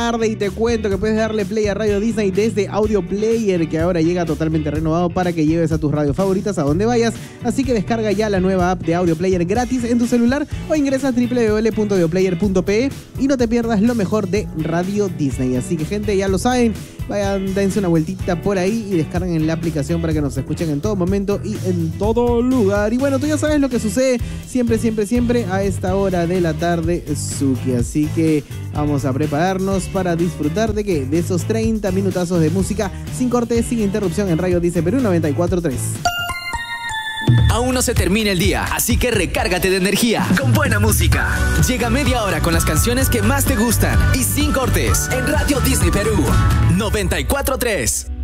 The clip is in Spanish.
tarde y te cuento que puedes darle play a Radio Disney desde Audio Player, que ahora llega totalmente renovado para que lleves a tus radios favoritas a donde vayas. Así que descarga ya la nueva app de Audio Player gratis en tu celular o ingresa a www.audioplayer.pe y no te pierdas lo mejor de Radio Disney. Así que, gente, ya lo saben, vayan, dense una vueltita por ahí y descarguen la aplicación para que nos escuchen en todo momento y en todo lugar. Y bueno, tú ya sabes lo que sucede siempre a esta hora de la tarde, Suki. Así que vamos a prepararnos para disfrutar de ¿qué? De esos 30 minutazos de música sin corte, sin interrupción en Radio Disney Perú 94.3. Aún no se termina el día, así que recárgate de energía con buena música. Llega media hora con las canciones que más te gustan y sin cortes en Radio Disney Perú 94.3.